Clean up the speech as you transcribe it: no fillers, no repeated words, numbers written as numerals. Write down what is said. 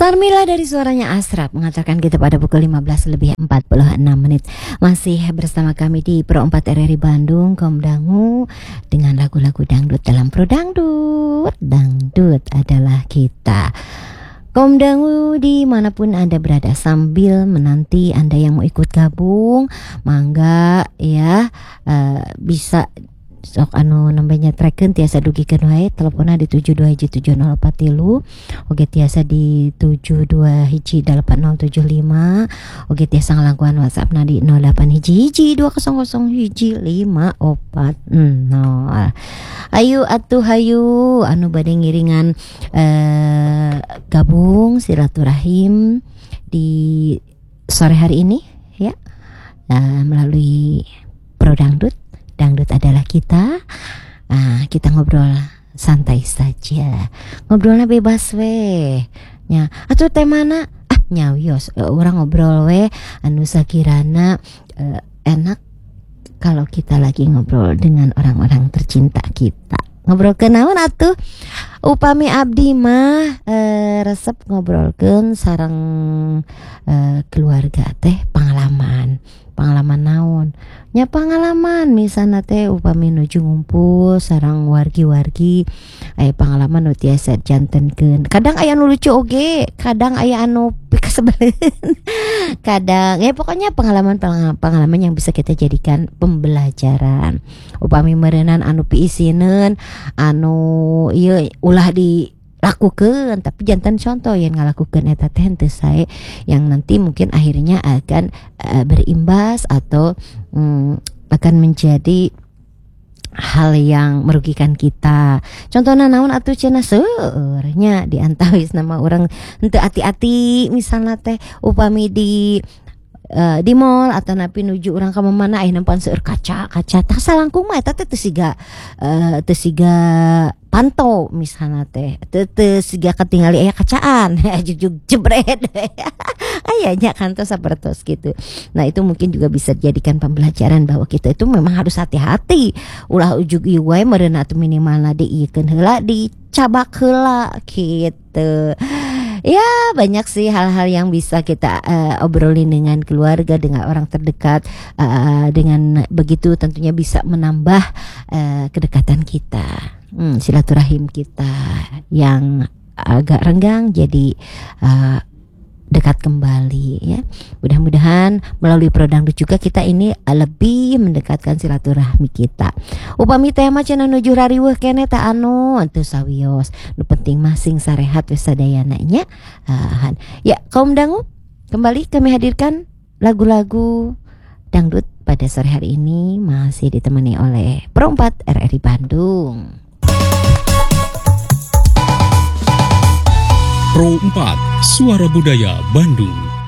Sarmila dari suaranya Asrap mengantarkan kita pada pukul 15 lebih 46 menit. Masih bersama kami di Pro 4 RRI Bandung, Komdangu, dengan lagu-lagu dangdut dalam Pro Dangdut. Dangdut adalah kita. Komdangu dimanapun Anda berada, sambil menanti Anda yang mau ikut gabung, mangga ya, bisa sok namanya treken tiasa dugikeun wae, teleponnya di 721704 oge tiasa di 72188075, oge tiasa ngalakuan WhatsAppna di 08112050. Ayo atuh hayu anu bade ngiringan gabung silaturahim di sore hari ini ya, melalui Pro Dangdut. Dangdut adalah kita. Kita ngobrol santai saja, ngobrolnya bebas we nya. Atuh teh mana nyawios orang ngobrol we anu sakirana enak kalau kita lagi ngobrol dengan orang-orang tercinta kita. Ngobrol kenaon atuh? Upami abdi mah resep ngobrolkeun sareng keluarga teh pengalaman naon nya, pengalaman misalnya teh upami nuju ngumpul sareng wargi-wargi pengalaman nu tiasa jantenkeun. Kadang aya nu lucu oge, kadang aya anu pikasebeleun kadang pokoknya pengalaman yang bisa kita jadikan pembelajaran. Upami meureunan anu piisineun anu ieu ulah dilakukeun tapi jantan contoh yang ngalakukeun eta teh henteu sae yang nanti mungkin akhirnya akan berimbas atau akan menjadi hal yang merugikan kita. Contohnya naon atuh cenah seueur nya diantawis nama orang henteu ati-ati misalnya teh upami di mall atau napi nuju urang ka mana aya nempan seueur kaca tah salangkung mah eta teh teu siga panto misalnya teh teu siga katingali aya kacaan jugjug jebret ayanya kantos sapertos gitu. Nah itu mungkin juga bisa dijadikan pembelajaran bahwa kita itu memang harus hati-hati ulah ujug ieu wae meureunna atuh minimalna diikeun heula dicabak heula gitu. Ya banyak sih hal-hal yang bisa kita obrolin dengan keluarga, dengan orang terdekat. Dengan begitu tentunya bisa menambah kedekatan kita, silaturahim kita yang agak renggang jadi dekat kembali ya. Mudah-mudahan melalui Pro Dangdut juga kita ini lebih mendekatkan silaturahmi kita. Upami teh mah cenah nuju rariweuh keneh tah anu teu sawios. Nu penting mah sing sarehat wes sadayana nya. Ya, kaum dangu, kembali kami hadirkan lagu-lagu dangdut pada sore hari ini masih ditemani oleh Pro 4 RRI Bandung. Pro 4 Suara Budaya Bandung.